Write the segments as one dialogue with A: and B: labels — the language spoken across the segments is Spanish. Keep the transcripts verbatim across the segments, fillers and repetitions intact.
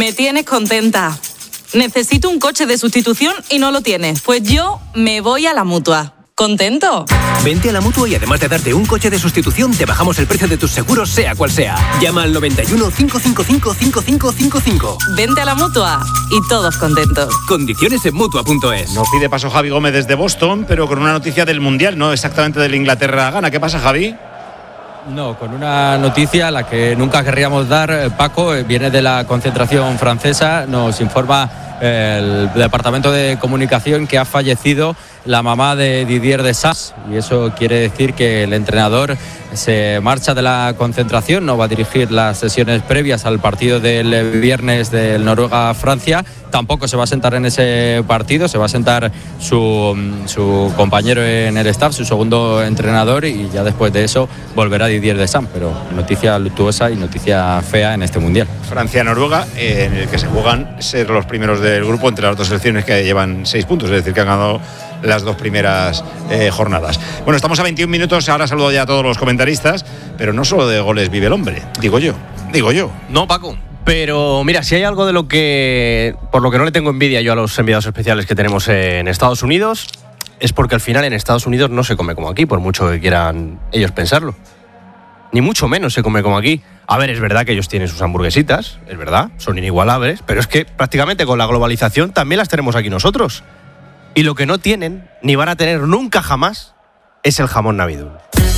A: Me tienes contenta. Necesito un coche de sustitución y no lo tienes. Pues yo me voy a la Mutua. ¿Contento?
B: Vente a la Mutua y además de darte un coche de sustitución, te bajamos el precio de tus seguros, sea cual sea. Llama al noventa y uno, cinco cinco cinco, cinco cinco cinco cinco.
A: Vente a la Mutua y todos contentos.
B: Condiciones en Mutua punto es.
C: No pide paso Javi Gómez desde Boston, pero con una noticia del Mundial, no exactamente del Inglaterra-Ghana. ¿Qué pasa, Javi?
D: No, con una noticia a la que nunca querríamos dar, Paco, viene de la concentración francesa, nos informa el Departamento de Comunicación que ha fallecido la mamá de Didier Deschamps, y eso quiere decir que el entrenador se marcha de la concentración, no va a dirigir las sesiones previas al partido del viernes del Noruega-Francia, tampoco se va a sentar en ese partido, se va a sentar su, su compañero en el staff, su segundo entrenador, y ya después de eso volverá Didier Deschamps, pero noticia luctuosa y noticia fea en este Mundial.
C: Francia-Noruega, eh, en el que se juegan ser los primeros del grupo entre las dos selecciones que llevan seis puntos, es decir, que han ganado las dos primeras eh, jornadas. Bueno, estamos a veintiún minutos, ahora saludo ya a todos los comentaristas, pero no solo de goles vive el hombre, digo yo, digo yo.
E: No, Paco, pero mira, si hay algo de lo que, por lo que no le tengo envidia yo a los enviados especiales que tenemos en Estados Unidos, es porque al final en Estados Unidos no se come como aquí, por mucho que quieran ellos pensarlo. Ni mucho menos se come como aquí. A ver, es verdad que ellos tienen sus hamburguesitas, es verdad, son inigualables, pero es que prácticamente con la globalización también las tenemos aquí nosotros. Y lo que no tienen, ni van a tener nunca jamás, es el jamón Navidul.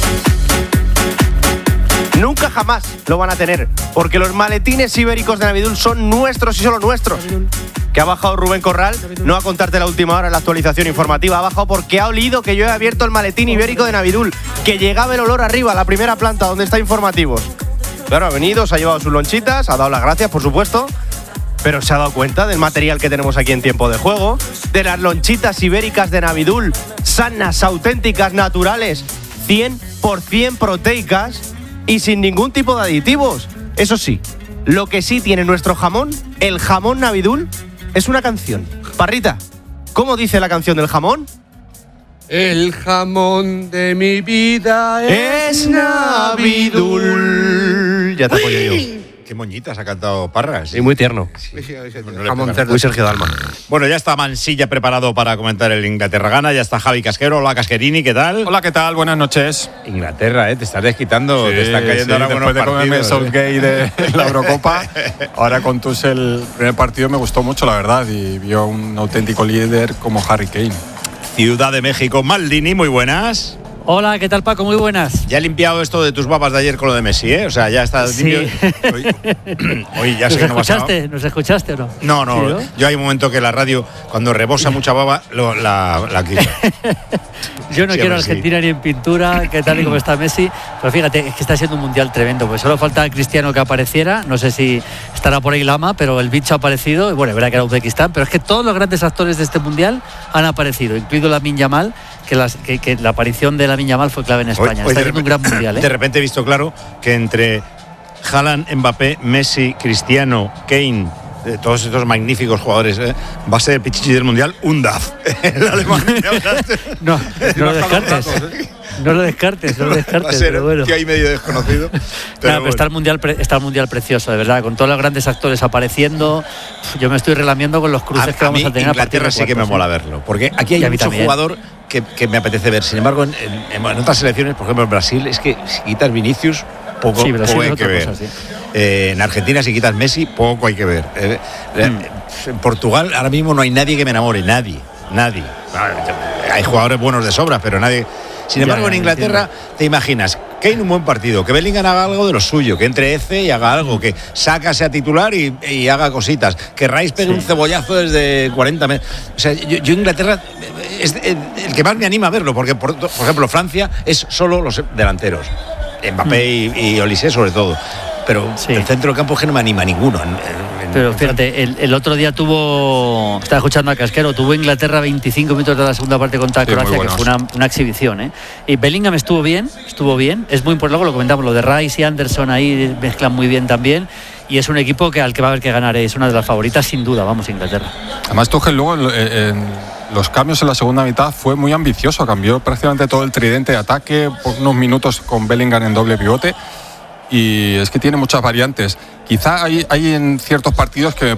E: Nunca jamás lo van a tener, porque los maletines ibéricos de Navidul son nuestros y solo nuestros. Que ha bajado Rubén Corral, no a contarte la última hora en la actualización informativa, ha bajado porque ha olido que yo he abierto el maletín ibérico de Navidul, que llegaba el olor arriba, a la primera planta donde está Informativos. Claro, ha venido, se ha llevado sus lonchitas, ha dado las gracias, por supuesto, pero se ha dado cuenta del material que tenemos aquí en tiempo de juego, de las lonchitas ibéricas de Navidul, sanas, auténticas, naturales, cien por ciento proteicas y sin ningún tipo de aditivos. Eso sí, lo que sí tiene nuestro jamón, el jamón Navidul, es una canción. Parrita, ¿cómo dice la canción del jamón?
F: El jamón de mi vida es,
E: es Navidul. Ya te apoyo yo.
C: Qué moñitas ha cantado Parras.
E: Y muy tierno.
C: Sí.
F: No
C: Jamón
F: cerdo.
E: Muy Sergio Dalma.
C: Bueno, ya está Mansilla preparado para comentar el Inglaterra-Ghana, ya está Javi Casquero. Hola, Casquerini, ¿qué tal?
G: Hola, ¿qué tal? Buenas noches.
C: Inglaterra, ¿eh? Te estás desquitando,
G: Sí,
C: te están cayendo
G: sí,
C: ahora buenos
G: después de comerme
C: partidos.
G: Southgate de la Eurocopa, ahora con Tuchel el primer partido me gustó mucho, la verdad, y vio un auténtico líder como Harry Kane.
C: Ciudad de México, Maldini, muy buenas.
H: Hola, ¿qué tal, Paco? Muy buenas.
C: Ya he limpiado esto de tus babas de ayer con lo de Messi, ¿eh? O sea, ya está
H: Sí.
C: limpio. Hoy, hoy ya sé
H: ¿Nos
C: que no vas a...
H: escuchaste? ¿Nos escuchaste o no?
C: No, no,
H: ¿Sí, no?
C: yo hay un momento que la radio, cuando rebosa mucha baba, lo, la, la quito.
H: Yo no
C: Sí,
H: quiero
C: hombre, sí.
H: Argentina ni en pintura, que tal y como está Messi, pero fíjate, es que está siendo un mundial tremendo, pues solo falta Cristiano que apareciera, no sé si estará por ahí Lama, pero el bicho ha aparecido, y bueno, verá que era Uzbekistán, pero es que todos los grandes actores de este mundial han aparecido, incluido Lamine Yamal, que, las, que, que la aparición de Lamine Yamal fue clave en España.
C: Hoy- hoy
H: está
C: de
H: siendo un gran mundial, ¿eh?
C: De repente he visto claro que entre Haaland, Mbappé, Messi, Cristiano, Kane, eh, todos estos magníficos jugadores, eh, va a ser el pichichi del mundial un D A F. El alemán.
H: No, no lo descartes. No lo descartes, no lo
C: Va a
H: descartes,
C: ser
H: pero bueno.
C: un tío ahí medio desconocido. Pero
H: Nada, pero
C: bueno.
H: está el mundial pre- está el mundial precioso, de verdad, con todos los grandes actores apareciendo. Yo me estoy relamiendo con los cruces
C: a,
H: que
C: a
H: vamos
C: mí
H: a tener a partir
C: Inglaterra
H: de
C: sí que me
H: cuartos,
C: mola
H: ¿eh?
C: verlo, porque aquí hay
H: Y a mí
C: mucho
H: también.
C: jugador que, que me apetece ver. Sin embargo, en, en- en otras selecciones, por ejemplo en Brasil, es que si quitas Vinicius, poco,
H: Sí, Brasil
C: poco
H: es
C: hay que
H: otra
C: ver.
H: cosa, sí.
C: Eh, en Argentina, si quitas Messi, poco hay que ver. Eh, eh,
H: Mm.
C: En Portugal, ahora mismo no hay nadie que me enamore, nadie, nadie. Hay jugadores buenos de sobra, pero nadie. Sin
H: Ya,
C: embargo,
H: ya,
C: en Inglaterra,
H: entiendo.
C: te imaginas que hay un buen partido, que Bellingham haga algo de lo suyo, que entre Eze y haga algo, que Saka sea titular y, y haga cositas, que Rice pegue
H: Sí.
C: un cebollazo desde cuarenta metros. O sea, yo, yo Inglaterra es el, el que más me anima a verlo, porque, por, por ejemplo, Francia es solo los delanteros, Mbappé y, y Olise sobre todo. Pero
H: Sí.
C: el centro del campo es que no me anima ninguno. En- en-
H: Pero fíjate, el, el otro día tuvo, estaba escuchando a Casquero, tuvo Inglaterra veinticinco minutos de la segunda parte contra
G: Sí, muy
H: Croacia, que
G: buenos.
H: fue una, una exhibición, ¿eh? Y Bellingham estuvo bien, estuvo bien, es muy importante, luego lo comentamos, lo de Rice y Anderson ahí mezclan muy bien también, y es un equipo que al que va a haber que ganar, ¿eh? Es una de las favoritas sin duda, vamos, Inglaterra.
G: Además, Tuchel luego en, en los cambios en la segunda mitad fue muy ambicioso, cambió prácticamente todo el tridente de ataque, por unos minutos con Bellingham en doble pivote, y es que tiene muchas variantes. Quizá hay, hay en ciertos partidos que